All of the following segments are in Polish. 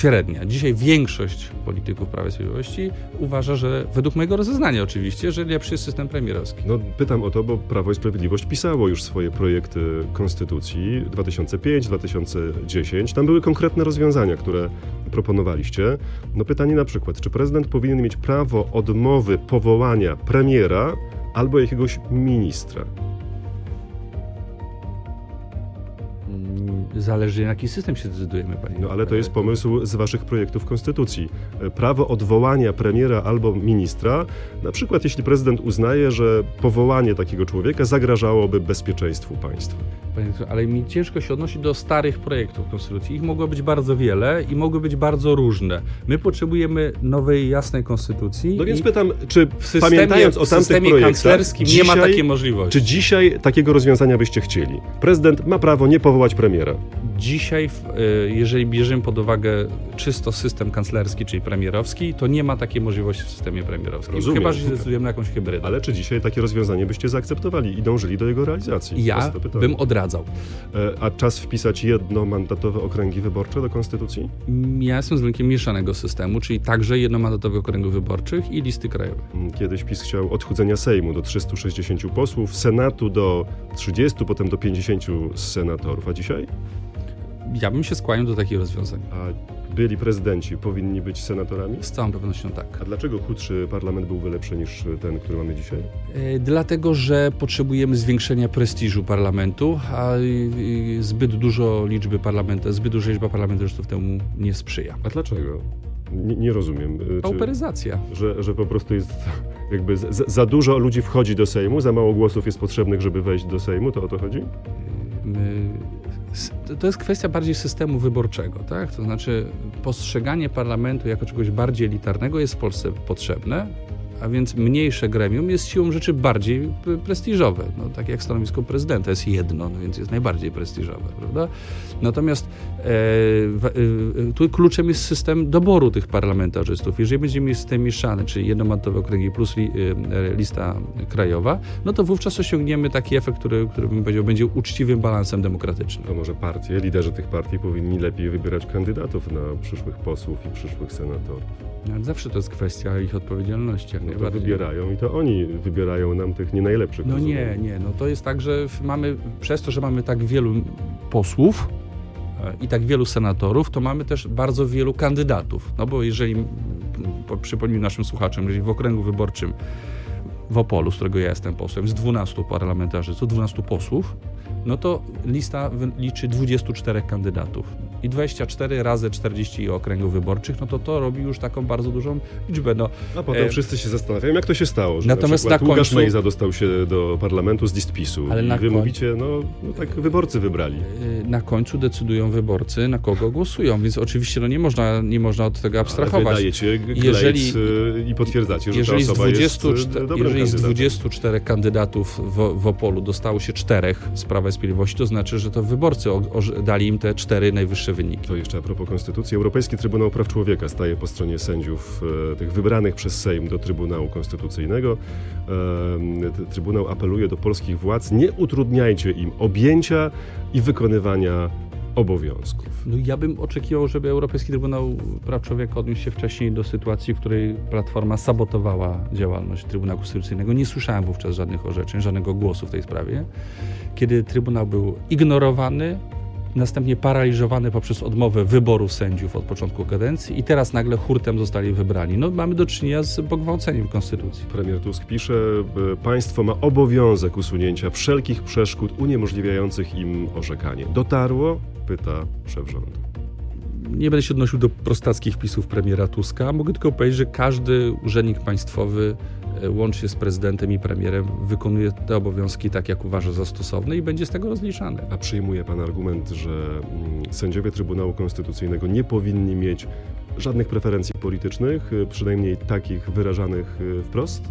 średnia. Dzisiaj większość polityków Prawa i Sprawiedliwości uważa, że według mojego rozeznania oczywiście, że lepszy jest system premierowski. No, pytam o to, bo Prawo i Sprawiedliwość pisało już swoje projekty konstytucji 2005, 2010. Tam były konkretne rozwiązania, które proponowaliście. No pytanie na przykład, czy prezydent powinien mieć prawo odmowy powołania premiera albo jakiegoś ministra? Zależy, na jaki system się decydujemy, panie. No ale to jest pomysł z waszych projektów konstytucji. Prawo odwołania premiera albo ministra, na przykład jeśli prezydent uznaje, że powołanie takiego człowieka zagrażałoby bezpieczeństwu państwa. Panie doktorze, ale mi ciężko się odnosić do starych projektów konstytucji. Ich mogło być bardzo wiele i mogły być bardzo różne. My potrzebujemy nowej, jasnej konstytucji. No więc pytam, czy w pamiętając o tamtych systemie projektach, kanclerskim nie ma takiej możliwości. Czy dzisiaj takiego rozwiązania byście chcieli? Prezydent ma prawo nie powołać premiera. Dzisiaj, jeżeli bierzemy pod uwagę czysto system kanclerski, czyli premierowski, to nie ma takiej możliwości w systemie premierowskim. Rozumiem. Chyba, że zdecydujemy na jakąś hybrydę. Ale czy dzisiaj takie rozwiązanie byście zaakceptowali i dążyli do jego realizacji? Ja bym odradzał. A czas wpisać jednomandatowe okręgi wyborcze do konstytucji? Ja jestem zwolennikiem mieszanego systemu, czyli także jednomandatowych okręgów wyborczych i listy krajowej. Kiedyś PiS chciał odchudzenia Sejmu do 360 posłów, Senatu do 30, potem do 50 senatorów. A dzisiaj? Ja bym się skłaniał do takich rozwiązań. A byli prezydenci powinni być senatorami? Z całą pewnością tak. A dlaczego chudszy parlament byłby lepszy niż ten, który mamy dzisiaj? Dlatego, że potrzebujemy zwiększenia prestiżu parlamentu, a zbyt duża liczba parlamentarzystów temu nie sprzyja. A dlaczego? Nie rozumiem. Pauperyzacja. Że po prostu jest jakby za dużo ludzi wchodzi do Sejmu, za mało głosów jest potrzebnych, żeby wejść do Sejmu, to o to chodzi? To jest kwestia bardziej systemu wyborczego, tak? To znaczy postrzeganie parlamentu jako czegoś bardziej elitarnego jest w Polsce potrzebne, a więc mniejsze gremium jest siłą rzeczy bardziej prestiżowe. No, tak jak stanowisko prezydenta jest jedno, no więc jest najbardziej prestiżowe, prawda? Natomiast tu kluczem jest system doboru tych parlamentarzystów. Jeżeli będziemy mieć system mieszany, czyli jednomandatowe okręgi plus lista krajowa, no to wówczas osiągniemy taki efekt, który bym powiedział, będzie uczciwym balansem demokratycznym. To może partie, liderzy tych partii powinni lepiej wybierać kandydatów na przyszłych posłów i przyszłych senatorów. Ale zawsze to jest kwestia ich odpowiedzialności. Jak to wybierają i to oni wybierają nam tych nie najlepszych. No nie. No to jest tak, że przez to, że mamy tak wielu posłów i tak wielu senatorów, to mamy też bardzo wielu kandydatów. No bo jeżeli, przypomnijmy naszym słuchaczom, jeżeli w okręgu wyborczym w Opolu, z którego ja jestem posłem, z 12 parlamentarzystów, 12 posłów, no to lista liczy 24 kandydatów. I 24 razy 40 okręgów wyborczych, no to robi już taką bardzo dużą liczbę. No, a potem wszyscy się zastanawiają, jak to się stało, że natomiast na przykład Łukasz Mejza dostał się do parlamentu z list PiS-u i wy mówicie, no tak wyborcy wybrali. Na końcu decydują wyborcy, na kogo głosują, więc oczywiście nie można od tego abstrahować. Ale wydajecie glejc i potwierdzacie, że ta osoba jest dobrym Jeżeli z 24 kandydatów w Opolu dostało się 4 z Prawa i Sprawiedliwości, to znaczy, że to wyborcy dali im te 4 najwyższe wyniki. To jeszcze a propos Konstytucji. Europejski Trybunał Praw Człowieka staje po stronie sędziów tych wybranych przez Sejm do Trybunału Konstytucyjnego. Trybunał apeluje do polskich władz: nie utrudniajcie im objęcia i wykonywania obowiązków. No ja bym oczekiwał, żeby Europejski Trybunał Praw Człowieka odniósł się wcześniej do sytuacji, w której Platforma sabotowała działalność Trybunału Konstytucyjnego. Nie słyszałem wówczas żadnych orzeczeń, żadnego głosu w tej sprawie. Kiedy Trybunał był ignorowany, następnie paraliżowany poprzez odmowę wyboru sędziów od początku kadencji i teraz nagle hurtem zostali wybrani. No mamy do czynienia z pogwałceniem Konstytucji. Premier Tusk pisze, państwo ma obowiązek usunięcia wszelkich przeszkód uniemożliwiających im orzekanie. Dotarło? Pyta szef rządu. Nie będę się odnosił do prostackich wpisów premiera Tuska. Mogę tylko powiedzieć, że każdy urzędnik państwowy łącznie z prezydentem i premierem wykonuje te obowiązki tak, jak uważa za stosowne i będzie z tego rozliczany. A przyjmuje pan argument, że sędziowie Trybunału Konstytucyjnego nie powinni mieć żadnych preferencji politycznych, przynajmniej takich wyrażanych wprost?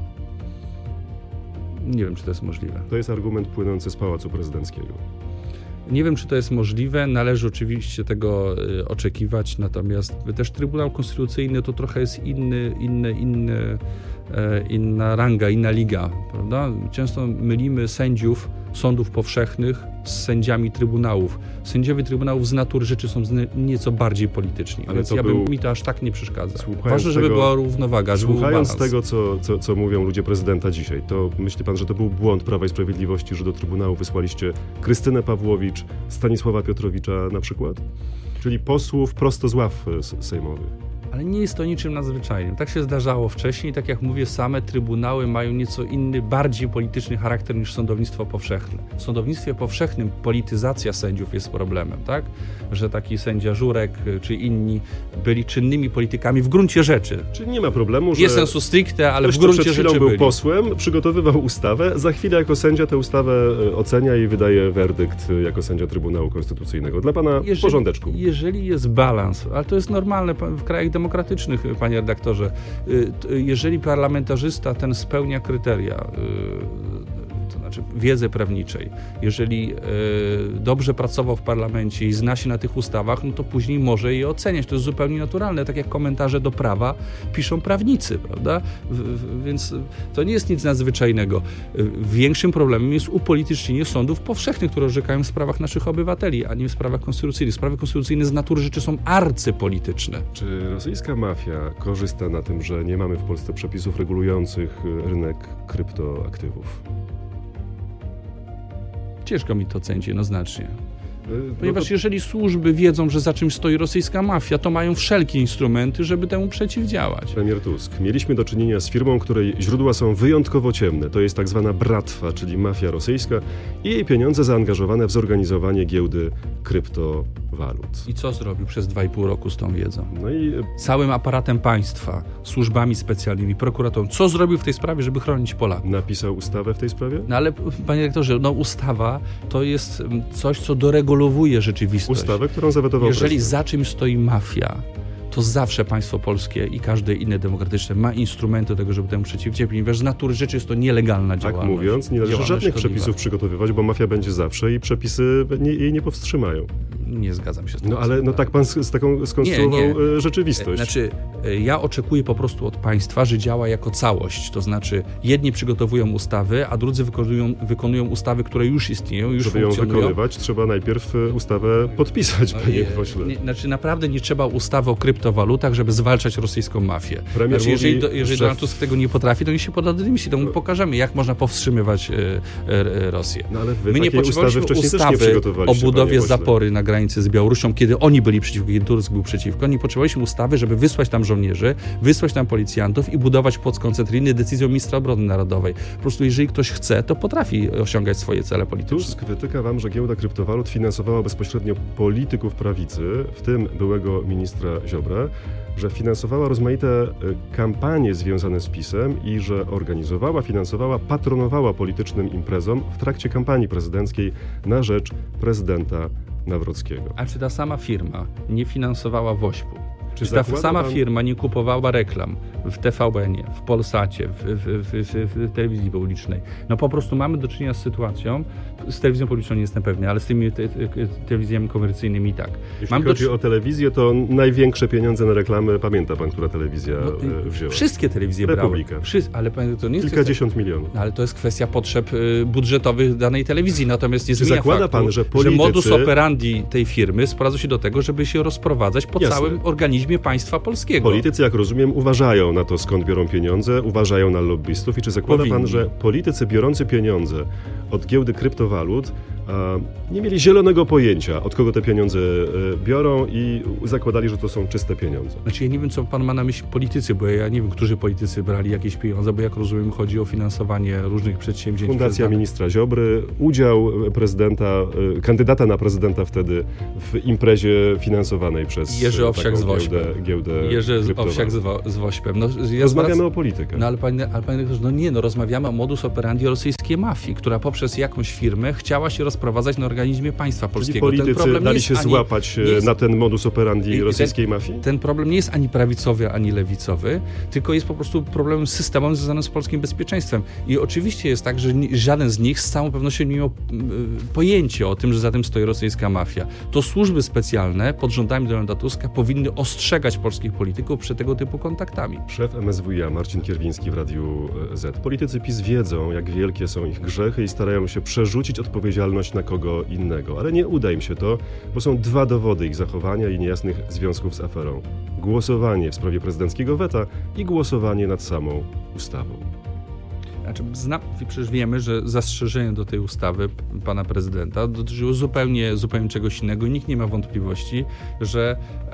Nie wiem, czy to jest możliwe. To jest argument płynący z Pałacu Prezydenckiego. Nie wiem, czy to jest możliwe, należy oczywiście tego oczekiwać, natomiast też Trybunał Konstytucyjny to trochę jest inny inna ranga, inna liga, prawda? Często mylimy sędziów sądów powszechnych z sędziami trybunałów. Sędziowie trybunałów z natury rzeczy są nieco bardziej polityczni, ale więc mi to aż tak nie przeszkadza. Ważne, żeby była równowaga, żeby był balans. Słuchając tego, co mówią ludzie prezydenta dzisiaj, to myśli pan, że to był błąd Prawa i Sprawiedliwości, że do Trybunału wysłaliście Krystynę Pawłowicz, Stanisława Piotrowicza na przykład? Czyli posłów prosto z ław sejmowych. Ale nie jest to niczym nadzwyczajnym. Tak się zdarzało wcześniej. Tak jak mówię, same trybunały mają nieco inny, bardziej polityczny charakter niż sądownictwo powszechne. W sądownictwie powszechnym polityzacja sędziów jest problemem, tak? Że taki sędzia Żurek czy inni byli czynnymi politykami w gruncie rzeczy. Czyli nie ma problemu, że... Nie sensu stricte, ale w gruncie rzeczy byli. Był posłem, przygotowywał ustawę, za chwilę jako sędzia tę ustawę ocenia i wydaje werdykt jako sędzia Trybunału Konstytucyjnego. Dla pana w porządeczku. Jeżeli jest balans, ale to jest normalne w krajach demokratycznych, panie redaktorze, jeżeli parlamentarzysta ten spełnia kryteria, to znaczy wiedzy prawniczej, jeżeli dobrze pracował w parlamencie i zna się na tych ustawach, no to później może je oceniać. To jest zupełnie naturalne, tak jak komentarze do prawa piszą prawnicy, prawda? Więc to nie jest nic nadzwyczajnego. Większym problemem jest upolitycznienie sądów powszechnych, które orzekają w sprawach naszych obywateli, a nie w sprawach konstytucyjnych. Sprawy konstytucyjne z natury rzeczy są arcypolityczne. Czy rosyjska mafia korzysta na tym, że nie mamy w Polsce przepisów regulujących rynek kryptoaktywów? Ciężko mi to ocenić jednoznacznie. Ponieważ jeżeli służby wiedzą, że za czymś stoi rosyjska mafia, to mają wszelkie instrumenty, żeby temu przeciwdziałać. Premier Tusk, mieliśmy do czynienia z firmą, której źródła są wyjątkowo ciemne. To jest tak zwana Bratwa, czyli mafia rosyjska i jej pieniądze zaangażowane w zorganizowanie giełdy kryptowalut. I co zrobił przez 2,5 roku z tą wiedzą? No i całym aparatem państwa, służbami specjalnymi, prokuratorą. Co zrobił w tej sprawie, żeby chronić Polaków? Napisał ustawę w tej sprawie? No ale, panie rektorze, ustawa to jest coś, co doregulowuje rzeczywistość. Ustawę, którą zawetował Jeżeli za czymś stoi mafia, to zawsze państwo polskie i każde inne demokratyczne ma instrumenty do tego, żeby temu przeciwdziałać, ponieważ z natury rzeczy jest to nielegalna działalność. Tak mówiąc, nie należy żadnych przepisów przygotowywać, bo mafia będzie zawsze i przepisy jej nie powstrzymają. Nie zgadzam się z tym. No ale tak pan skonstruował rzeczywistość. Znaczy, ja oczekuję po prostu od państwa, że działa jako całość. To znaczy, jedni przygotowują ustawy, a drudzy wykonują ustawy, które już istnieją, już funkcjonują. Żeby ją wykonywać, trzeba najpierw ustawę podpisać, panie pośle. Znaczy, naprawdę nie trzeba ustawy o kryptowalutach, żeby zwalczać rosyjską mafię. Premier znaczy, jeżeli Donald Tusk tego nie potrafi, to niech się poda do dymisji, to mu pokażemy, jak można powstrzymywać Rosję. No, ale my nie potrzebowaliśmy ustawy o budowie zapory na granicy z Białorusią, kiedy oni byli przeciwko, kiedy Tusk był przeciwko. Nie potrzebowaliśmy ustawy, żeby wysłać tam żołnierzy, wysłać tam policjantów i budować płot koncentracyjny decyzją ministra obrony narodowej. Po prostu jeżeli ktoś chce, to potrafi osiągać swoje cele polityczne. Tusk wytyka wam, że giełda kryptowalut finansowała bezpośrednio polityków prawicy, w tym byłego ministra Ziobra, że finansowała rozmaite kampanie związane z PiS-em i że organizowała, finansowała, patronowała politycznym imprezom w trakcie kampanii prezydenckiej na rzecz prezydenta Nawrockiego. A czy ta sama firma nie finansowała WOŚP-u? Czy ta sama firma nie kupowała reklam w TVN-ie, w Polsacie, w telewizji publicznej? No po prostu mamy do czynienia z sytuacją, z telewizją publiczną nie jestem pewny, ale z tymi telewizjami komercyjnymi tak. Jeśli chodzi o telewizję, to największe pieniądze na reklamy, pamięta pan, która telewizja wzięła? Wszystkie telewizje Republika. brały. Ale to nie jest kilkadziesiąt milionów. No, ale to jest kwestia potrzeb budżetowych danej telewizji, natomiast nie zmienia zakłada faktu, pan, że politycy... modus operandi tej firmy sprowadza się do tego, żeby się rozprowadzać po całym organizmie państwa polskiego. Politycy, jak rozumiem, uważają na to, skąd biorą pieniądze, uważają na lobbystów i czy zakłada pan, że politycy biorący pieniądze od giełdy kryptowalut nie mieli zielonego pojęcia, od kogo te pieniądze biorą i zakładali, że to są czyste pieniądze? Znaczy ja nie wiem, co pan ma na myśli politycy, bo ja nie wiem, którzy politycy brali jakieś pieniądze, bo jak rozumiem, chodzi o finansowanie różnych przedsięwzięć. Fundacja ministra Ziobry, udział prezydenta, kandydata na prezydenta wtedy w imprezie finansowanej przez Jerzy Owsiak z WOŚP-em. Giełdę Jerzy Owsiak z WOŚP-em. Rozmawiamy o politykę. No ale panie redaktorze, rozmawiamy o modus operandi rosyjskiej mafii, która poprzez jakąś firmę chciała się rozprowadzić rozprowadzać na organizmie państwa polskiego. Czyli politycy dali się złapać na ten modus operandi rosyjskiej mafii? Ten problem nie jest ani prawicowy, ani lewicowy, tylko jest po prostu problemem systemowym związanym z polskim bezpieczeństwem. I oczywiście jest tak, że żaden z nich z całą pewnością nie miał pojęcia o tym, że za tym stoi rosyjska mafia. To służby specjalne pod rządami Donalda Tuska powinny ostrzegać polskich polityków przed tego typu kontaktami. Szef MSWiA Marcin Kierwiński w Radiu Z. Politycy PiS wiedzą, jak wielkie są ich grzechy i starają się przerzucić odpowiedzialność na kogo innego. Ale nie uda im się to, bo są dwa dowody ich zachowania i niejasnych związków z aferą. Głosowanie w sprawie prezydenckiego weta i głosowanie nad samą ustawą. Znaczy, przecież wiemy, że zastrzeżenie do tej ustawy pana prezydenta dotyczyło zupełnie czegoś innego i nikt nie ma wątpliwości, że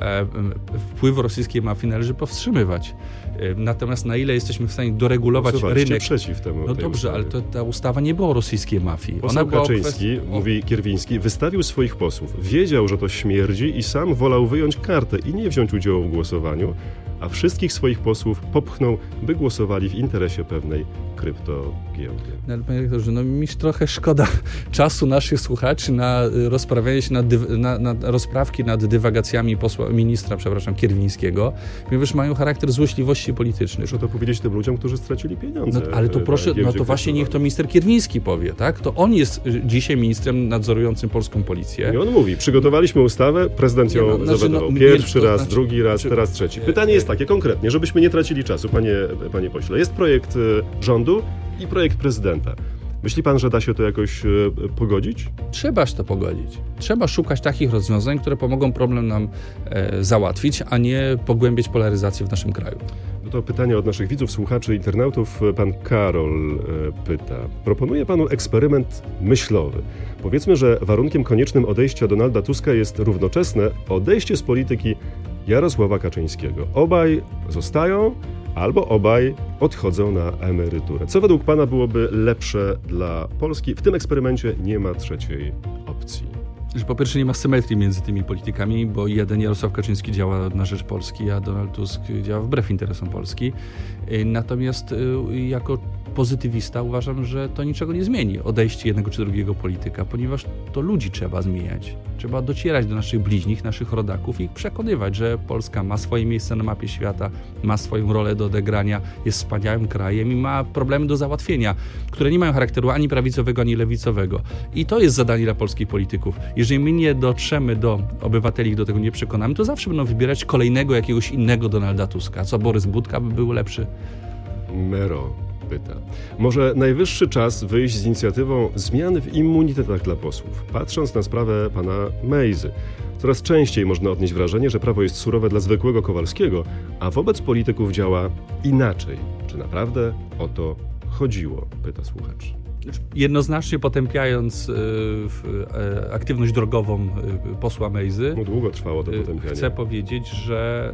wpływ rosyjskiej mafii należy powstrzymywać. Natomiast na ile jesteśmy w stanie doregulować rynek... przeciw temu. No dobrze, ale ta ustawa nie była o rosyjskiej mafii. Poseł Kaczyński, mówi Kierwiński, wystawił swoich posłów. Wiedział, że to śmierdzi i sam wolał wyjąć kartę i nie wziąć udziału w głosowaniu, a wszystkich swoich posłów popchnął, by głosowali w interesie pewnej kryptogiełdy. No, ale panie rektorze, mi trochę szkoda czasu naszych słuchaczy na rozprawianie się na rozprawki nad dywagacjami ministra Kierwińskiego, ponieważ mają charakter złośliwości politycznych. Proszę to powiedzieć tym ludziom, którzy stracili pieniądze. Ale to proszę, to właśnie niech to minister Kierwiński powie, tak? To on jest dzisiaj ministrem nadzorującym polską policję. I on mówi, przygotowaliśmy ustawę, prezydent ją zawetował. Pierwszy raz, drugi raz, teraz trzeci. Pytanie jest takie konkretnie, żebyśmy nie tracili czasu, panie pośle. Jest projekt rządu i projekt prezydenta. Myśli pan, że da się to jakoś pogodzić? Trzeba to pogodzić. Trzeba szukać takich rozwiązań, które pomogą problem nam załatwić, a nie pogłębiać polaryzację w naszym kraju. To pytanie od naszych widzów, słuchaczy, internautów. Pan Karol pyta. Proponuję panu eksperyment myślowy. Powiedzmy, że warunkiem koniecznym odejścia Donalda Tuska jest równoczesne odejście z polityki Jarosława Kaczyńskiego. Obaj zostają, albo obaj odchodzą na emeryturę. Co według pana byłoby lepsze dla Polski? W tym eksperymencie nie ma trzeciej opcji. Że po pierwsze nie ma symetrii między tymi politykami, bo jeden Jarosław Kaczyński działa na rzecz Polski, a Donald Tusk działa wbrew interesom Polski. Natomiast jako pozytywista uważam, że to niczego nie zmieni, odejście jednego czy drugiego polityka, ponieważ to ludzi trzeba zmieniać. Trzeba docierać do naszych bliźnich, naszych rodaków i ich przekonywać, że Polska ma swoje miejsce na mapie świata, ma swoją rolę do odegrania, jest wspaniałym krajem i ma problemy do załatwienia, które nie mają charakteru ani prawicowego, ani lewicowego. I to jest zadanie dla polskich polityków. Jeżeli my nie dotrzemy do obywateli i do tego nie przekonamy, to zawsze będą wybierać kolejnego jakiegoś innego Donalda Tuska. Co, Borys Budka by był lepszy? Mero pyta. Może najwyższy czas wyjść z inicjatywą zmian w immunitetach dla posłów, patrząc na sprawę pana Mejzy. Coraz częściej można odnieść wrażenie, że prawo jest surowe dla zwykłego Kowalskiego, a wobec polityków działa inaczej. Czy naprawdę o to chodziło? Pyta słuchacz. Jednoznacznie potępiając aktywność drogową posła Mejzy. No długo trwało to potępianie. Chcę powiedzieć, że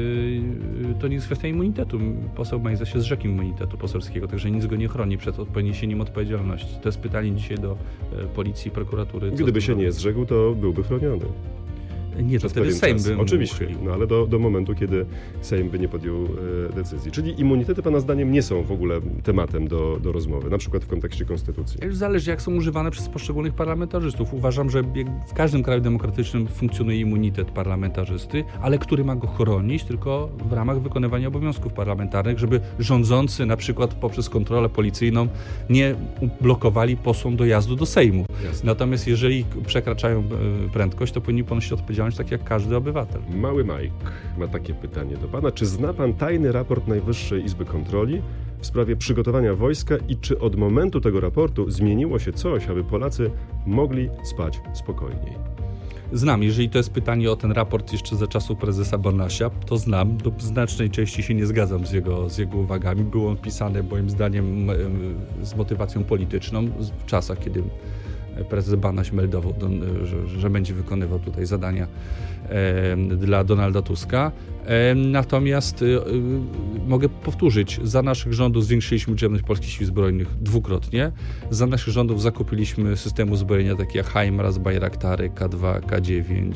to nie jest kwestia immunitetu. Poseł Mejza się zrzekł immunitetu poselskiego, także nic go nie chroni przed poniesieniem odpowiedzialności. To jest pytanie dzisiaj do policji i prokuratury. Gdyby się nie zrzekł, to byłby chroniony. Nie, to wtedy Sejm by oczywiście, ale do momentu, kiedy Sejm by nie podjął decyzji. Czyli immunitety pana zdaniem nie są w ogóle tematem do rozmowy, na przykład w kontekście konstytucji. Zależy, jak są używane przez poszczególnych parlamentarzystów. Uważam, że w każdym kraju demokratycznym funkcjonuje immunitet parlamentarzysty, ale który ma go chronić tylko w ramach wykonywania obowiązków parlamentarnych, żeby rządzący na przykład poprzez kontrolę policyjną nie blokowali posłom dojazdu do Sejmu. Jasne. Natomiast jeżeli przekraczają prędkość, to powinni ponosić odpowiedzialność tak jak każdy obywatel. Mały Mike ma takie pytanie do pana. Czy zna pan tajny raport Najwyższej Izby Kontroli w sprawie przygotowania wojska i czy od momentu tego raportu zmieniło się coś, aby Polacy mogli spać spokojniej? Znam. Jeżeli to jest pytanie o ten raport jeszcze za czasów prezesa Banasia, to znam. Do znacznej części się nie zgadzam z jego uwagami. Było on pisane moim zdaniem z motywacją polityczną w czasach, kiedy prezes Banaś meldował, że będzie wykonywał tutaj zadania dla Donalda Tuska. Natomiast mogę powtórzyć, za naszych rządów zwiększyliśmy liczebność polskich sił zbrojnych dwukrotnie, za naszych rządów zakupiliśmy systemy uzbrojenia takie jak HIMARS, Bayraktary, K2, K9,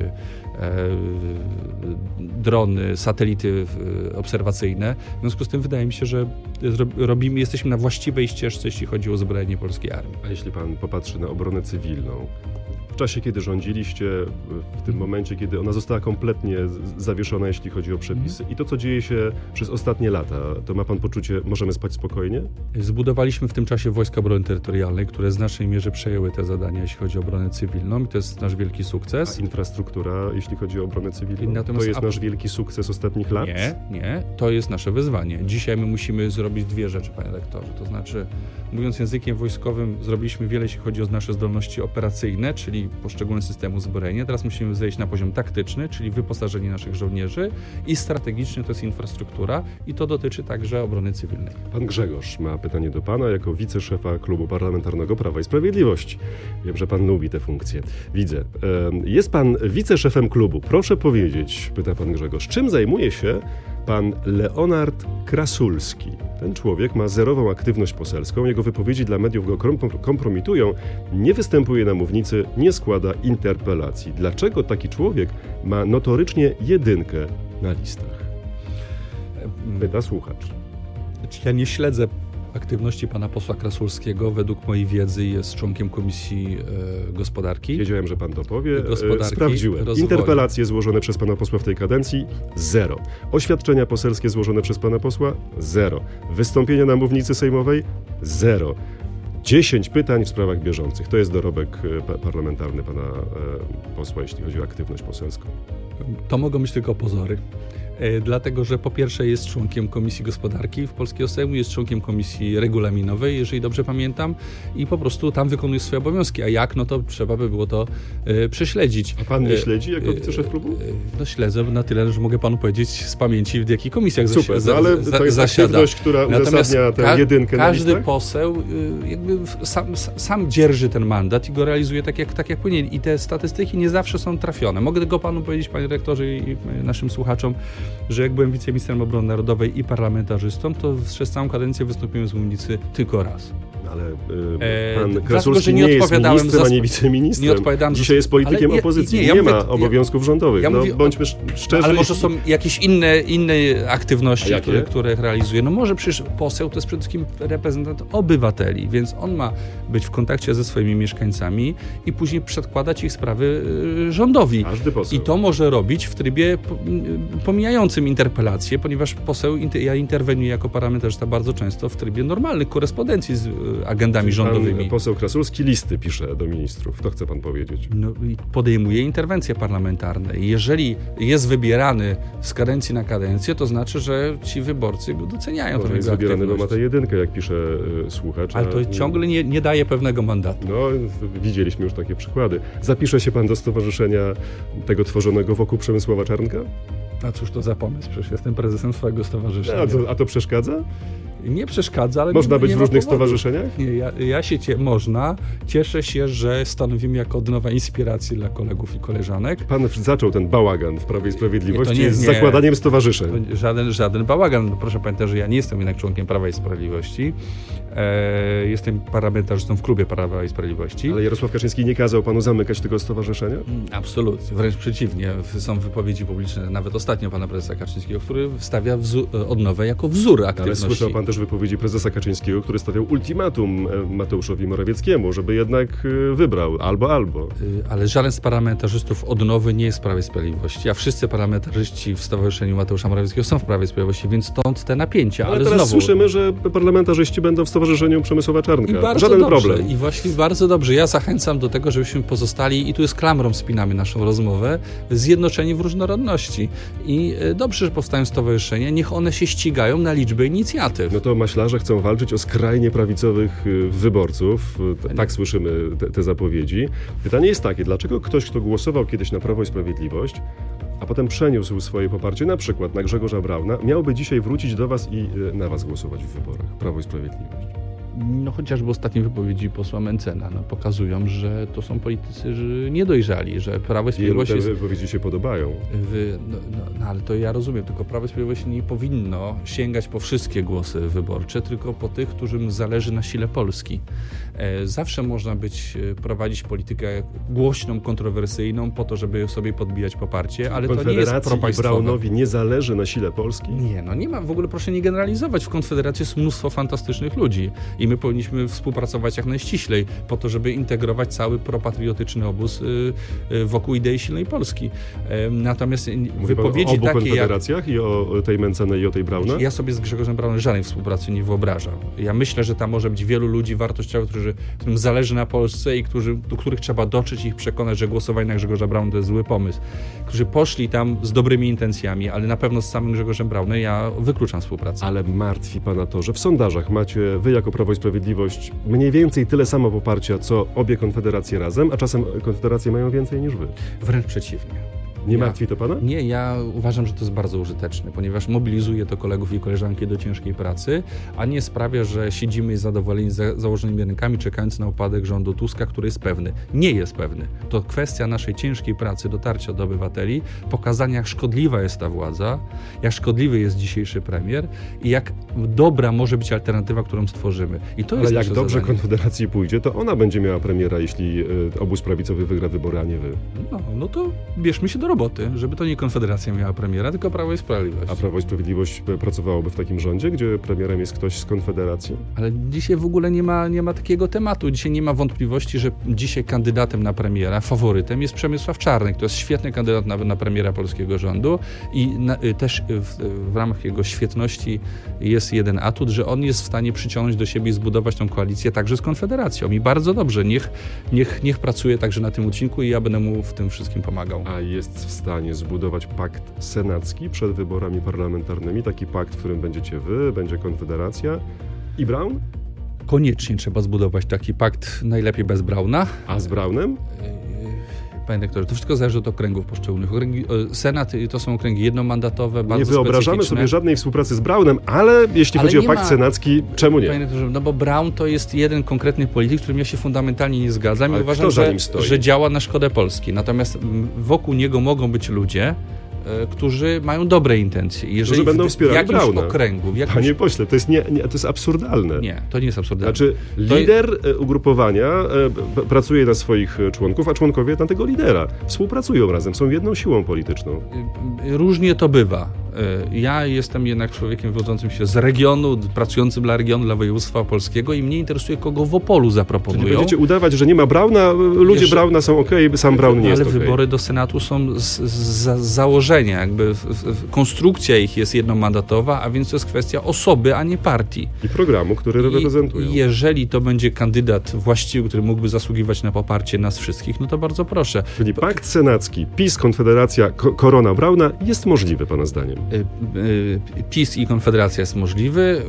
drony, satelity obserwacyjne. W związku z tym wydaje mi się, że jesteśmy na właściwej ścieżce, jeśli chodzi o uzbrojenie polskiej armii. A jeśli pan popatrzy na obronę cywilną, w czasie, kiedy rządziliście, w tym momencie, kiedy ona została kompletnie zawieszona, jeśli chodzi o przepisy i to, co dzieje się przez ostatnie lata, to ma pan poczucie, możemy spać spokojnie? Zbudowaliśmy w tym czasie Wojska Obrony Terytorialnej, które w znacznej mierze przejęły te zadania, jeśli chodzi o obronę cywilną i to jest nasz wielki sukces. A infrastruktura, jeśli chodzi o obronę cywilną, natomiast to jest nasz wielki sukces ostatnich lat? Nie, to jest nasze wyzwanie. Dzisiaj my musimy zrobić dwie rzeczy, panie rektorze, to znaczy, mówiąc językiem wojskowym, zrobiliśmy wiele, jeśli chodzi o nasze zdolności operacyjne, czyli poszczególne systemy uzbrojenia. Teraz musimy zejść na poziom taktyczny, czyli wyposażenie naszych żołnierzy i strategiczny to jest infrastruktura i to dotyczy także obrony cywilnej. Pan Grzegorz ma pytanie do pana jako wiceszefa Klubu Parlamentarnego Prawa i Sprawiedliwości. Wiem, że pan lubi tę funkcję. Widzę. Jest pan wiceszefem klubu. Proszę powiedzieć, pyta pan Grzegorz, czym zajmuje się pan Leonard Krasulski? Ten człowiek ma zerową aktywność poselską, jego wypowiedzi dla mediów go kompromitują, nie występuje na mównicy, nie składa interpelacji. Dlaczego taki człowiek ma notorycznie 1 na listach? Pyta słuchacz. Ja nie śledzę aktywności pana posła Krasulskiego. Według mojej wiedzy jest członkiem Komisji Gospodarki. Wiedziałem, że pan to powie. Gospodarki, sprawdziłem. rozwoju. Interpelacje złożone przez pana posła w tej kadencji? 0. Oświadczenia poselskie złożone przez pana posła? 0. Wystąpienia na mównicy sejmowej? 0. 10 pytań w sprawach bieżących. To jest dorobek parlamentarny pana posła, jeśli chodzi o aktywność poselską. To mogą być tylko pozory. Dlatego, że po pierwsze jest członkiem Komisji Gospodarki w Polskiego Sejmu, jest członkiem Komisji Regulaminowej, jeżeli dobrze pamiętam, i po prostu tam wykonuje swoje obowiązki. A jak? No to trzeba by było to prześledzić. A pan nie śledzi jako wiceszef klubu? No śledzę na tyle, że mogę panu powiedzieć z pamięci, w jakich komisjach Super, ale to jest zasiada. aktywność, która uzasadnia tę 1 na każdy listach? poseł jakby sam dzierży ten mandat i go realizuje tak jak powinien. I te statystyki nie zawsze są trafione. Mogę tylko panu powiedzieć, panie rektorze i naszym słuchaczom, że jak byłem wiceministrem obrony narodowej i parlamentarzystą, to przez całą kadencję wystąpiłem z mównicy tylko raz. Ale pan Krasulski nie jest ministrem, ani wiceministrem. Dzisiaj jest politykiem opozycji. Nie ma obowiązków rządowych. Bądźmy szczerzy. Ale może są jakieś inne aktywności, które realizuje. No może przecież poseł to jest przede wszystkim reprezentant obywateli, więc on ma być w kontakcie ze swoimi mieszkańcami i później przedkładać ich sprawy rządowi. Każdy poseł. I to może robić w trybie pomijającym interpelację, ponieważ ja interweniuję jako parlamentarzysta bardzo często w trybie normalnych korespondencji z agendami rządowymi. Pan poseł Krasulski listy pisze do ministrów. To chce pan powiedzieć. No i podejmuje interwencje parlamentarne. Jeżeli jest wybierany z kadencji na kadencję, to znaczy, że ci wyborcy go doceniają. Może jest wybierany, bo ma tę 1, jak pisze słuchacz. Ale to ciągle nie daje pewnego mandatu. No, widzieliśmy już takie przykłady. Zapisze się pan do stowarzyszenia tego tworzonego wokół Przemysława Czarnka? A cóż to za pomysł? Przecież jestem prezesem swojego stowarzyszenia. A to przeszkadza? Nie przeszkadza, ale można być nie w różnych powodu. stowarzyszeniach? Nie, można. Cieszę się, że stanowimy jako od nowa inspirację dla kolegów i koleżanek. Pan zaczął ten bałagan w Prawie i Sprawiedliwości z zakładaniem stowarzyszeń. Żaden bałagan. Proszę pamiętać, że ja nie jestem jednak członkiem Prawa i Sprawiedliwości. Jestem parlamentarzystą w klubie Prawa i Sprawiedliwości. Ale Jarosław Kaczyński nie kazał panu zamykać tego stowarzyszenia? Absolutnie, wręcz przeciwnie. Są wypowiedzi publiczne, nawet ostatnio pana prezesa Kaczyńskiego, który stawia odnowę jako wzór aktywności. Ale słyszał pan też wypowiedzi prezesa Kaczyńskiego, który stawiał ultimatum Mateuszowi Morawieckiemu, żeby jednak wybrał albo. Ale żaden z parlamentarzystów odnowy nie jest w Prawie i Sprawiedliwości, a wszyscy parlamentarzyści w Stowarzyszeniu Mateusza Morawieckiego są w Prawie i Sprawiedliwości, więc stąd te napięcia. Ale teraz słyszymy, że parlamentarzyści będą w Stowarzyszeniu Przemysława Czarnka. Żaden problem. I właśnie bardzo dobrze. Ja zachęcam do tego, żebyśmy pozostali, i tu jest klamrą spinamy naszą rozmowę, zjednoczeni w różnorodności. I dobrze, że powstają stowarzyszenia, niech one się ścigają na liczbę inicjatyw. No to maślarze chcą walczyć o skrajnie prawicowych wyborców. Tak słyszymy te zapowiedzi. Pytanie jest takie, dlaczego ktoś, kto głosował kiedyś na Prawo i Sprawiedliwość, a potem przeniósł swoje poparcie na przykład na Grzegorza Brauna, miałby dzisiaj wrócić do was i na was głosować w wyborach? Prawo i Sprawiedliwość. No chociażby ostatnie wypowiedzi posła Mentzena pokazują, że to są politycy niedojrzali, że Prawo i Sprawiedliwość te wypowiedzi się podobają. Ale to ja rozumiem, tylko Prawo i Sprawiedliwość nie powinno sięgać po wszystkie głosy wyborcze, tylko po tych, którym zależy na sile Polski. Zawsze można prowadzić politykę głośną, kontrowersyjną po to, żeby sobie podbijać poparcie, ale to nie jest propaństwowe. I Braunowi nie zależy na sile Polski? Nie ma, w ogóle proszę nie generalizować. W Konfederacji jest mnóstwo fantastycznych ludzi i my powinniśmy współpracować jak najściślej po to, żeby integrować cały propatriotyczny obóz wokół idei silnej Polski. Natomiast wypowiedzi o obu takie konfederacjach i o tej Mentzena i o tej Brauna? Ja sobie z Grzegorzem Braunem żadnej współpracy nie wyobrażam. Ja myślę, że tam może być wielu ludzi wartościowych, którym zależy na Polsce i do których trzeba dotrzeć i ich przekonać, że głosowanie na Grzegorza Brauna to jest zły pomysł. Którzy poszli tam z dobrymi intencjami, ale na pewno z samym Grzegorzem Braunem ja wykluczam współpracę. Ale martwi pana to, że w sondażach macie wy jako Prawo i Sprawiedliwość mniej więcej tyle samo poparcia, co obie konfederacje razem, a czasem konfederacje mają więcej niż wy. Wręcz przeciwnie. Nie martwi to pana? Nie, ja uważam, że to jest bardzo użyteczne, ponieważ mobilizuje to kolegów i koleżanki do ciężkiej pracy, a nie sprawia, że siedzimy zadowoleni z założonymi rękami, czekając na upadek rządu Tuska, który jest pewny. Nie jest pewny. To kwestia naszej ciężkiej pracy, dotarcia do obywateli, pokazania, jak szkodliwa jest ta władza, jak szkodliwy jest dzisiejszy premier i jak dobra może być alternatywa, którą stworzymy. I to jest jak dobrze zadanie. Konfederacji pójdzie, to ona będzie miała premiera, jeśli obóz prawicowy wygra wybory, a nie wy. No to bierzmy się do roboty, żeby to nie Konfederacja miała premiera, tylko Prawo i Sprawiedliwość. A Prawo i Sprawiedliwość pracowałoby w takim rządzie, gdzie premierem jest ktoś z Konfederacji? Ale dzisiaj w ogóle nie ma takiego tematu. Dzisiaj nie ma wątpliwości, że dzisiaj kandydatem na premiera, faworytem jest Przemysław Czarnek. To jest świetny kandydat na premiera polskiego rządu i też w ramach jego świetności jest jeden atut, że on jest w stanie przyciągnąć do siebie i zbudować tą koalicję także z Konfederacją. I bardzo dobrze. Niech pracuje także na tym odcinku i ja będę mu w tym wszystkim pomagał. A jest w stanie zbudować pakt senacki przed wyborami parlamentarnymi, taki pakt, w którym będziecie wy, będzie Konfederacja i Braun? Koniecznie trzeba zbudować taki pakt, najlepiej bez Brauna. A z Braunem? Panie doktorze, to wszystko zależy od okręgów poszczególnych. Senat to są okręgi jednomandatowe, bardzo specyficzne. Nie wyobrażamy sobie żadnej współpracy z Braunem, ale jeśli chodzi o pakt senacki, czemu nie? Panie doktorze, no bo Braun to jest jeden konkretny polityk, z którym ja się fundamentalnie nie zgadzam i uważam, że działa na szkodę Polski. Natomiast wokół niego mogą być ludzie, którzy mają dobre intencje. Jeżeli którzy będą wspierali Brauna. Okręgu, Panie pośle, to jest absurdalne. Nie, to nie jest absurdalne. Znaczy, lider ugrupowania pracuje na swoich członków, a członkowie na tego lidera. Współpracują razem, są jedną siłą polityczną. Różnie to bywa. Ja jestem jednak człowiekiem wywodzącym się z regionu, pracującym dla regionu, dla województwa opolskiego i mnie interesuje, kogo w Opolu zaproponują. Czyli będziecie udawać, że nie ma Brauna, ludzie Brauna są okej, sam Braun nie jest okej. Ale wybory do Senatu są z założenia, jakby konstrukcja ich jest jednomandatowa, a więc to jest kwestia osoby, a nie partii. I programu, który reprezentują. I jeżeli to będzie kandydat właściwy, który mógłby zasługiwać na poparcie nas wszystkich, no to bardzo proszę. Czyli pakt senacki, PiS, Konfederacja, Korona, Brauna jest możliwy, pana zdaniem? PiS i Konfederacja jest możliwy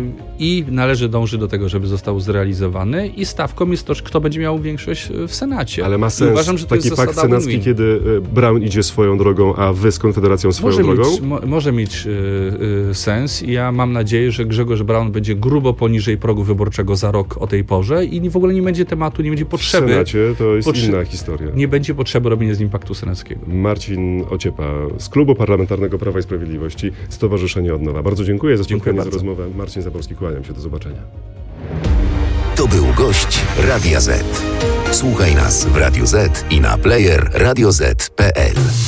i należy dążyć do tego, żeby został zrealizowany i stawką jest to, kto będzie miał większość w Senacie. Ale ma sens uważam, że taki pakt senacki, kiedy Braun idzie swoją drogą, a wy z Konfederacją swoją drogą? Może mieć sens. Ja mam nadzieję, że Grzegorz Braun będzie grubo poniżej progu wyborczego za rok o tej porze i w ogóle nie będzie tematu, nie będzie potrzeby. W Senacie to jest inna historia. Nie będzie potrzeby robienia z nim paktu senackiego. Marcin Ociepa z Klubu Parlamentarnego Prawa i Sprawiedliwości, Stowarzyszenie Odnowa. Bardzo dziękuję za spotkanie, za rozmowę. Marcin Zaborski, kłaniam się. Do zobaczenia. To był gość Radia Z. Słuchaj nas w Radio Z i na player radioz.pl.